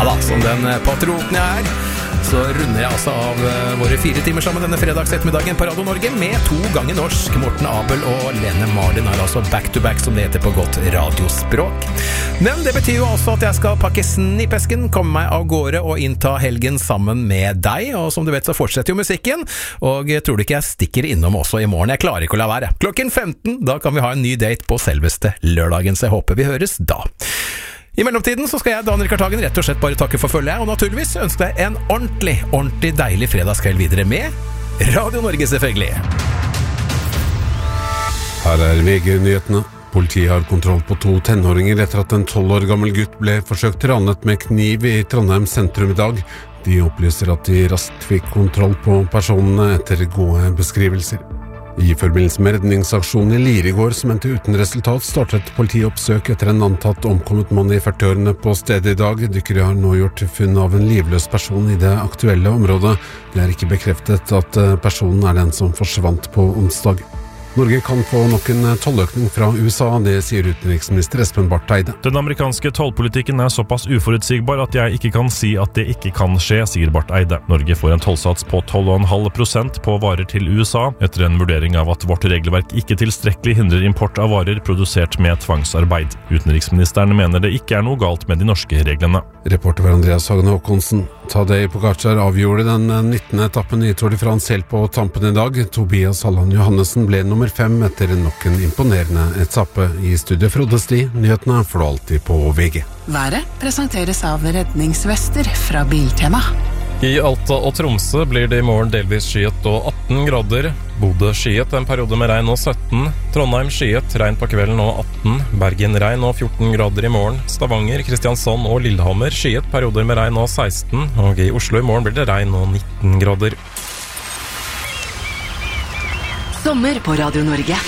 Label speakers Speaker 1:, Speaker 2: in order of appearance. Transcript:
Speaker 1: da, som den patrioten jeg så runder jeg altså av våre 4 timer sammen denne fredagsettermiddagen på Radio Norge med 2 ganger norsk. Morten Abel og Lene Marlin er altså back to back, som det heter på godt radiospråk. Men det betyr jo altså at jeg skal pakke snippesken, komme meg av gårde og innta helgen sammen med deg, og som du vet så fortsetter jo musikken, og tror du ikke jeg stikker innom også i morgen? Jeg klarer ikke å la være. Klokken 15, da kan vi ha en ny date på selveste lørdagen, så jeg håper vi høres da. I mellomtiden så skal jeg, Daniel Kartagen, rett og slett bare takke for følget, og naturligvis ønske deg en ordentlig deilig fredagskveld videre med Radio Norge, selvfølgelig.
Speaker 2: Her er VG-nyhetene. Politiet har kontroll på 2 tenåringer etter at en 12 år gammel gutt ble forsøkt ranet med kniv i Trondheim sentrum i dag. De opplyser at de raskt fikk kontroll på personene etter gode beskrivelser. I forbindelse med redningsaksjonen i Lirigård som endte uten resultat, startet politioppsøk etter en antatt omkommet mann i 40-årene på stedet i dag. Dykkere har nå gjort funn av en livløs person i det aktuelle området. Det er ikke bekreftet at personen er den som forsvant på onsdag. Norge kan få nok en tolløkning fra USA, det sier utenriksminister Espen Barth Eide.
Speaker 3: Den amerikanske tollpolitikken er såpass uforutsigbar at jeg ikke kan si at det ikke kan skje, sier Barth Eide. Norge får en tollsats på 12,5% på varer til USA, etter en vurdering av at vårt regelverk ikke tilstrekkelig hindrer import av varer produsert med tvangsarbeid. Utenriksministeren mener det ikke er noe galt med de norske reglene.
Speaker 2: Reporter var Andreas Hagen Håkonsen. Tadej Pogacar avgjorde den 19. etappen i Tour de France helt på tampen i dag. Tobias Halland Johannessen ble nummer 5 etter nok en imponerende etappe. I studiet Frode Sti, nyhetene får du alltid på VG.
Speaker 4: Været presenteres av redningsvester fra Biltema.
Speaker 5: I Alta og Tromsø blir det i morgen delvis skyet og 18 grader. Bodø skyet en periode med regn og 17. Trondheim skyet, regn på kvelden og 18. Bergen regn og 14 grader i morgen. Stavanger, Kristiansand og Lillehammer skyet perioder med regn og 16. Og i Oslo i morgen blir det regn og 19 grader.
Speaker 4: Sommer på Radio Norge.